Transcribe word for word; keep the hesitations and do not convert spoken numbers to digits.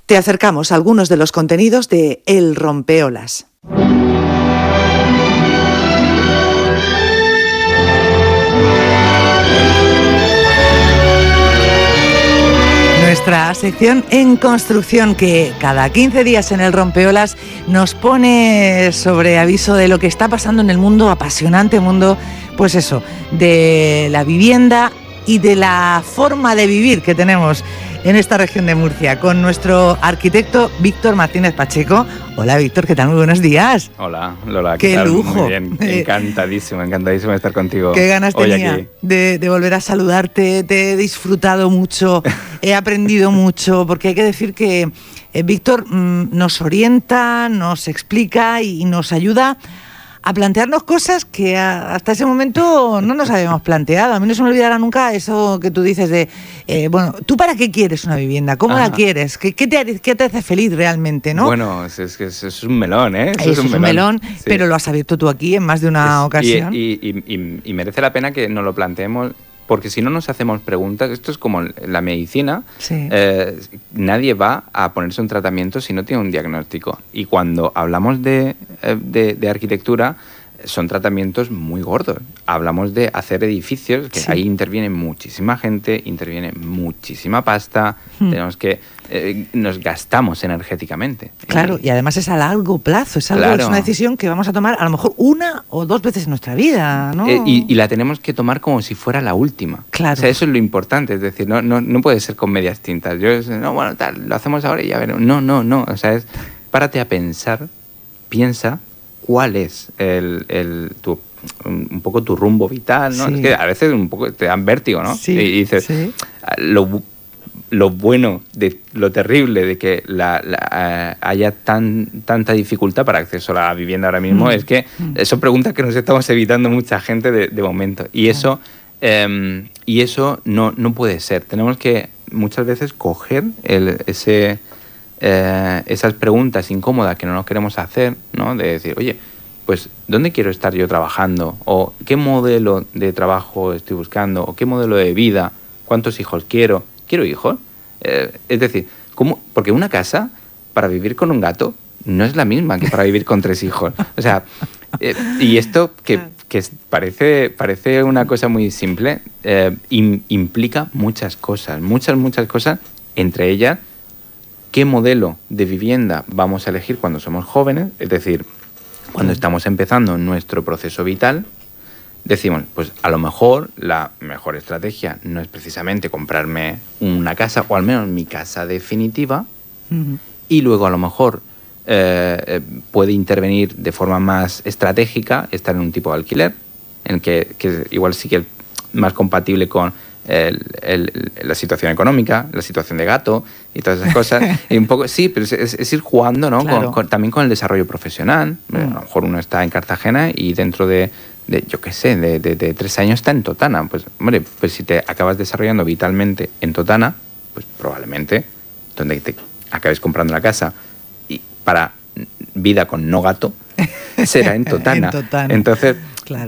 Te acercamos a algunos de los contenidos de El Rompeolas. Nuestra sección En Construcción, que cada quince días en El Rompeolas nos pone sobre aviso de lo que está pasando en el mundo, apasionante mundo, pues eso, de la vivienda y de la forma de vivir que tenemos en esta región de Murcia, con nuestro arquitecto Víctor Martínez Pacheco. Hola Víctor, ¿qué tal? Muy buenos días. Hola, Lola, ¿qué, qué tal? lujo. Muy bien, encantadísimo, encantadísimo de estar contigo. Qué ganas hoy tenía aquí. De, de volver a saludarte, te he disfrutado mucho, he aprendido mucho, porque hay que decir que eh, Víctor mmm, nos orienta, nos explica y, y nos ayuda a plantearnos cosas que a, hasta ese momento no nos habíamos planteado. A mí no se me olvidará nunca eso que tú dices de, eh, bueno, ¿tú para qué quieres una vivienda? ¿Cómo Ajá. la quieres? ¿Qué, qué, te, ¿Qué te hace feliz realmente, no? Bueno, es, es, es, es un melón, ¿eh? Eso, eso es un melón, melón sí. Pero lo has abierto tú aquí en más de una es, ocasión. Y, y, y, y, y merece la pena que nos lo planteemos, porque si no nos hacemos preguntas, esto es como la medicina, sí. eh, nadie va a ponerse un tratamiento si no tiene un diagnóstico. Y cuando hablamos de, de, de arquitectura, son tratamientos muy gordos. Hablamos de hacer edificios, que sí. ahí interviene muchísima gente, interviene muchísima pasta, hmm. tenemos que eh, nos gastamos energéticamente. Claro, y además es a largo plazo, es, algo, claro. es una decisión que vamos a tomar a lo mejor una o dos veces en nuestra vida, ¿no? Eh, y, y la tenemos que tomar como si fuera la última. Claro. O sea, eso es lo importante, es decir, no, no, no puede ser con medias tintas. Yo, no, bueno, tal, lo hacemos ahora y ya veremos. No, no, no, o sea, es párate a pensar, piensa cuál es el, el tu, un poco tu rumbo vital, ¿no? Sí. Es que a veces un poco te dan vértigo, ¿no? Sí, y dices, sí. lo, lo bueno, de lo terrible de que la, la, uh, haya tan, tanta dificultad para acceso a la vivienda ahora mismo mm. es que mm. son preguntas que nos estamos evitando mucha gente de, de momento. Y eso, um, y eso no, no puede ser. Tenemos que muchas veces coger el, ese... Eh, esas preguntas incómodas que no nos queremos hacer, ¿no? De decir, oye, pues ¿dónde quiero estar yo trabajando? O ¿qué modelo de trabajo estoy buscando? O ¿qué modelo de vida? ¿Cuántos hijos quiero? ¿Quiero hijos? Eh, es decir, ¿cómo? Porque una casa para vivir con un gato no es la misma que para vivir con tres hijos. O sea, eh, y esto que, que parece, parece una cosa muy simple, eh, im, implica muchas cosas, muchas, muchas cosas, entre ellas qué modelo de vivienda vamos a elegir cuando somos jóvenes, es decir, cuando estamos empezando nuestro proceso vital, decimos, pues a lo mejor la mejor estrategia no es precisamente comprarme una casa, o al menos mi casa definitiva, uh-huh. y luego a lo mejor eh, puede intervenir de forma más estratégica, estar en un tipo de alquiler, en el que, que igual sí que es más compatible con El, el, la situación económica, la situación de gato y todas esas cosas. Y un poco, sí, pero es, es, es ir jugando, ¿no? Claro. Con, con, también con el desarrollo profesional. Mm. A lo mejor uno está en Cartagena y dentro de, de yo qué sé, de, de, de tres años está en Totana. Pues, hombre, pues si te acabas desarrollando vitalmente en Totana, pues probablemente donde te acabes comprando la casa y para vida con no gato será en Totana. en Totana. Entonces,